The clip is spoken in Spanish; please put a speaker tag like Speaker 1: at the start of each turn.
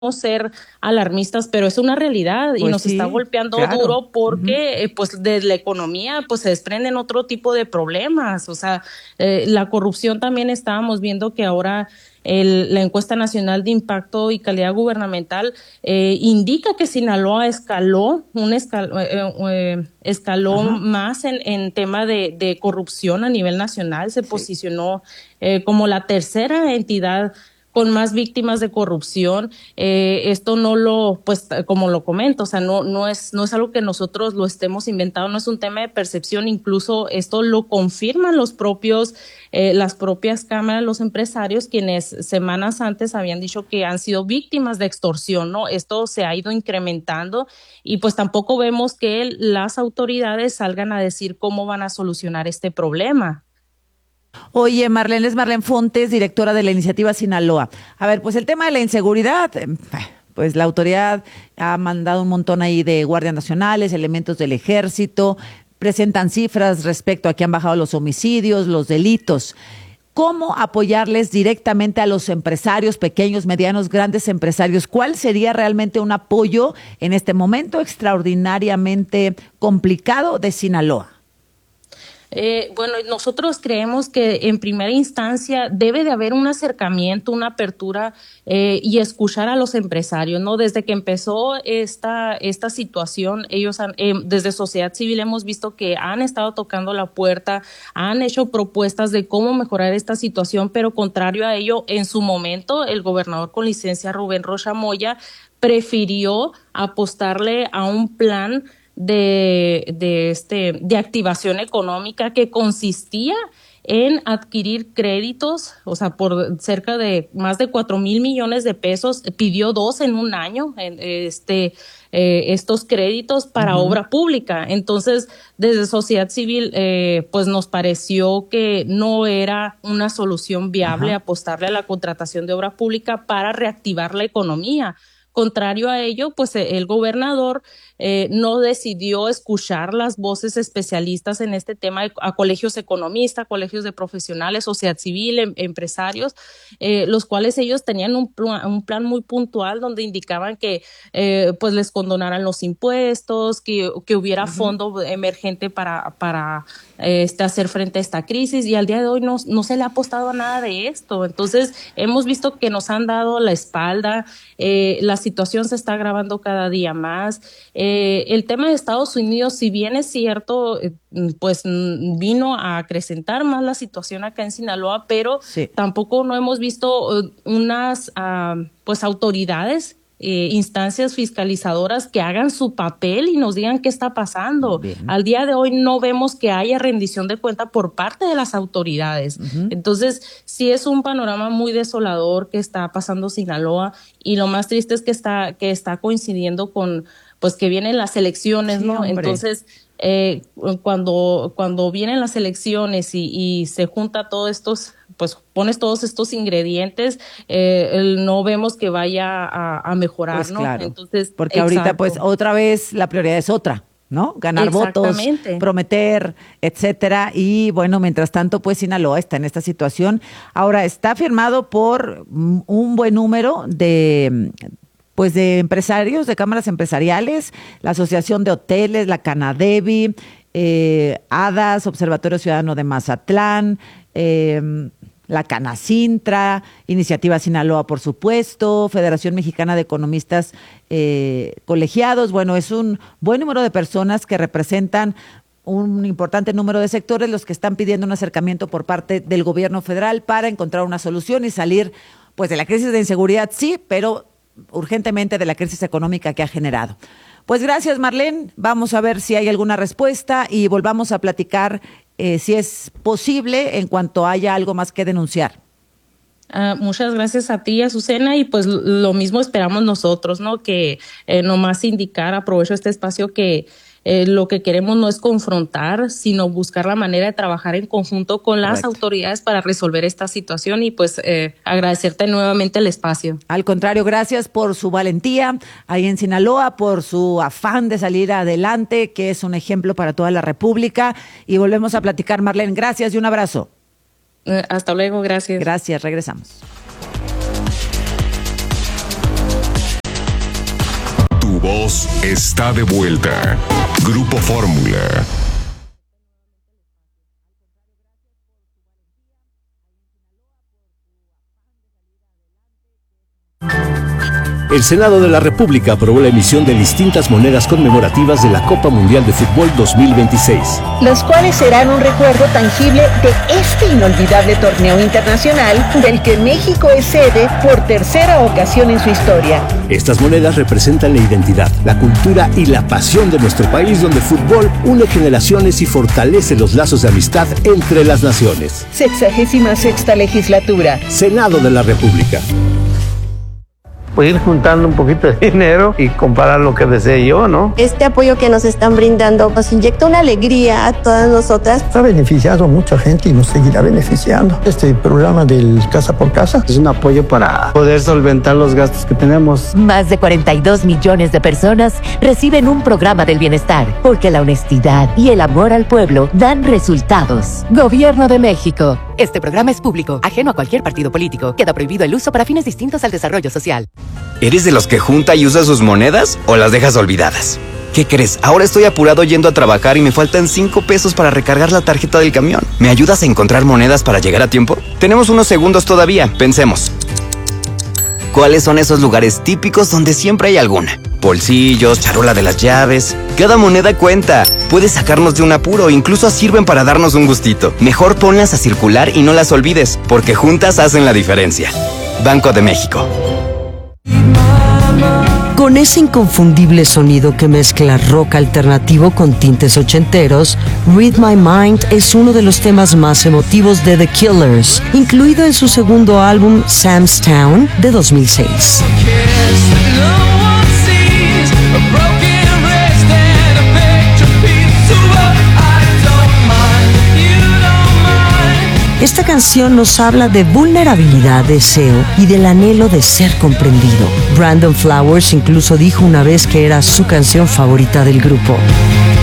Speaker 1: ser alarmistas, pero es una realidad y
Speaker 2: Pues
Speaker 1: nos está
Speaker 2: sí,
Speaker 1: golpeando
Speaker 2: claro.
Speaker 1: duro porque pues de la economía pues se desprenden otro tipo de problemas. O sea, la corrupción también estábamos viendo que ahora la encuesta nacional de impacto y calidad gubernamental indica que Sinaloa escaló
Speaker 2: Ajá,
Speaker 1: más en tema de corrupción a nivel nacional, se
Speaker 2: sí.
Speaker 1: posicionó como la tercera entidad con más víctimas de corrupción. Esto no lo, pues como lo comento, o sea, no es algo que nosotros lo estemos inventando, no es un tema de percepción, incluso esto lo confirman las propias cámaras, los empresarios, quienes semanas antes habían dicho que han sido víctimas de extorsión, ¿no? Esto se ha ido incrementando y pues tampoco vemos que las autoridades salgan a decir cómo van a solucionar este problema.
Speaker 2: Oye, Marlene, es Marlene Fontes, directora de la iniciativa Sinaloa. A ver, pues el tema de la inseguridad, pues la autoridad ha mandado un montón ahí de guardias nacionales, elementos del ejército, presentan cifras respecto a que han bajado los homicidios, los delitos. ¿Cómo apoyarles directamente a los empresarios, pequeños, medianos, grandes empresarios? ¿Cuál sería realmente un apoyo en este momento extraordinariamente complicado de Sinaloa?
Speaker 1: Bueno, nosotros creemos que en primera instancia debe de haber un acercamiento, una apertura y escuchar a los empresarios, ¿no? Desde que empezó esta situación, desde sociedad civil hemos visto que han estado tocando la puerta, han hecho propuestas de cómo mejorar esta situación, pero contrario a ello, en su momento, el gobernador con licencia Rubén Rocha Moya prefirió apostarle a un plan de activación económica que consistía en adquirir créditos, o sea, por cerca de más de 4,000 millones de pesos, pidió dos en un año, estos créditos para
Speaker 2: Ujú.
Speaker 1: obra pública. Entonces, desde sociedad civil, pues nos pareció que no era una solución viable
Speaker 2: Ajá.
Speaker 1: apostarle a la contratación de obra pública para reactivar la economía. Contrario a ello, pues el gobernador no decidió escuchar las voces especialistas en este tema a colegios economistas, colegios de profesionales, sociedad civil, empresarios, los cuales ellos tenían un plan muy puntual donde indicaban que pues les condonaran los impuestos, que hubiera
Speaker 2: Ujú.
Speaker 1: fondo emergente para hacer frente a esta crisis y al día de hoy no se le ha apostado a nada de esto. Entonces hemos visto que nos han dado la espalda, la situación se está agravando cada día más. El tema de Estados Unidos, si bien es cierto, pues vino a acrecentar más la situación acá en Sinaloa, pero
Speaker 2: Sí.
Speaker 1: tampoco no hemos visto unas pues autoridades, instancias fiscalizadoras que hagan su papel y nos digan qué está pasando.
Speaker 2: Bien.
Speaker 1: Al día de hoy no vemos que haya rendición de cuenta por parte de las autoridades.
Speaker 2: Ujú.
Speaker 1: Entonces, sí es un panorama muy desolador que está pasando Sinaloa y lo más triste es que está coincidiendo con pues que vienen las elecciones,
Speaker 2: Sí,
Speaker 1: ¿no?
Speaker 2: hombre.
Speaker 1: Entonces, cuando vienen las elecciones y se junta todos estos, pues pones todos estos ingredientes, no vemos que vaya a mejorar,
Speaker 2: Pues
Speaker 1: ¿no?
Speaker 2: claro,
Speaker 1: Entonces,
Speaker 2: porque ahorita pues
Speaker 1: exacto,
Speaker 2: otra vez la prioridad es otra, ¿no? Ganar votos,
Speaker 1: exactamente.
Speaker 2: prometer, etcétera. Y bueno, mientras tanto, pues Sinaloa está en esta situación. Ahora está firmado por un buen número de pues de empresarios, de cámaras empresariales, la Asociación de Hoteles, la Canadevi, ADAS, Observatorio Ciudadano de Mazatlán, la Canacintra, Iniciativa Sinaloa, por supuesto, Federación Mexicana de Economistas Colegiados. Bueno, es un buen número de personas que representan un importante número de sectores los que están pidiendo un acercamiento por parte del gobierno federal para encontrar una solución y salir pues de la crisis de inseguridad, sí, pero urgentemente de la crisis económica que ha generado. Pues gracias, Marlene. Vamos a ver si hay alguna respuesta y volvamos a platicar si es posible en cuanto haya algo más que denunciar.
Speaker 1: Muchas gracias a ti, Azucena, y pues lo mismo esperamos nosotros, ¿no? Que nomás indicar, aprovecho este espacio que lo que queremos no es confrontar, sino buscar la manera de trabajar en conjunto con las
Speaker 2: Correcto.
Speaker 1: autoridades para resolver esta situación y pues agradecerte nuevamente el espacio.
Speaker 2: Al contrario, gracias por su valentía ahí en Sinaloa, por su afán de salir adelante, que es un ejemplo para toda la República. Y volvemos a platicar, Marlene. Gracias y un abrazo.
Speaker 1: Hasta luego, gracias.
Speaker 2: Gracias, regresamos.
Speaker 3: voz está de vuelta. Grupo Fórmula.
Speaker 4: El Senado de la República aprobó la emisión de distintas monedas conmemorativas de la Copa Mundial de Fútbol 2026.
Speaker 5: Las cuales serán un recuerdo tangible de este inolvidable torneo internacional del que México es sede por tercera ocasión en su historia.
Speaker 4: Estas monedas representan la identidad, la cultura y la pasión de nuestro país, donde el fútbol une generaciones y fortalece los lazos de amistad entre las naciones.
Speaker 5: 66ª legislatura.
Speaker 4: Senado de la República.
Speaker 6: Pues ir juntando un poquito de dinero y comprar lo que desee yo, ¿no?
Speaker 7: Este apoyo que nos están brindando nos inyecta una alegría a todas nosotras.
Speaker 8: Ha beneficiado a mucha gente y nos seguirá beneficiando. Este programa del Casa por Casa
Speaker 6: es un apoyo para poder solventar los gastos que tenemos.
Speaker 9: Más de 42 millones de personas reciben un programa del bienestar, porque la honestidad y el amor al pueblo dan resultados. Gobierno de México. Este programa es público, ajeno a cualquier partido político. Queda prohibido el uso para fines distintos al desarrollo social.
Speaker 10: ¿Eres de los que junta y usa sus monedas o las dejas olvidadas? ¿Qué crees? Ahora estoy apurado yendo a trabajar y me faltan 5 pesos para recargar la tarjeta del camión. ¿Me ayudas a encontrar monedas para llegar a tiempo? Tenemos unos segundos todavía, pensemos. ¿Cuáles son esos lugares típicos donde siempre hay alguna? Bolsillos, charola de las llaves. Cada moneda cuenta. Puedes sacarnos de un apuro, incluso sirven para darnos un gustito. Mejor ponlas a circular y no las olvides, porque juntas hacen la diferencia. Banco de México.
Speaker 11: Con ese inconfundible sonido que mezcla rock alternativo con tintes ochenteros, Read My Mind es uno de los temas más emotivos de The Killers, incluido en su segundo álbum Sam's Town de 2006. Esta canción nos habla de vulnerabilidad, deseo y del anhelo de ser comprendido. Brandon Flowers incluso dijo una vez que era su canción favorita del grupo.